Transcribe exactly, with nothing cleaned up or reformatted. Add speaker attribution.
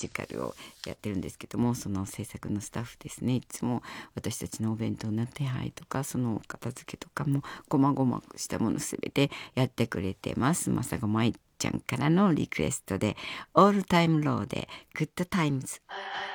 Speaker 1: ジカルをやってるんですけども、その制作のスタッフですね、いつも私たちのお弁当の手配とかその片付けとかもこまごましたものすべてやってくれてます。まさごまいちゃんからのリクエストでオールタイムローでグッドタイムズ。